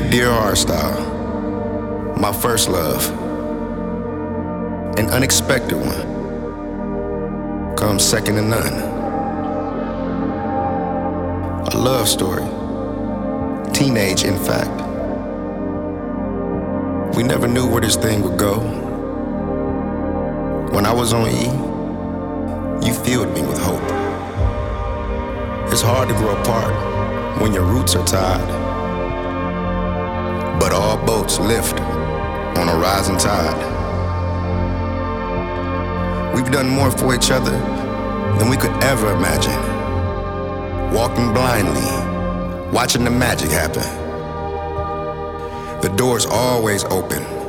Dear Hardstyle, my first love, an unexpected one, comes second to none. A love story, teenage in fact. We never knew where this thing would go. When I was on E, you filled me with hope. It's hard to grow apart when your roots are tied, but all boats lift on a rising tide. We've done more for each other than we could ever imagine. Walking blindly, watching the magic happen. The door's always open.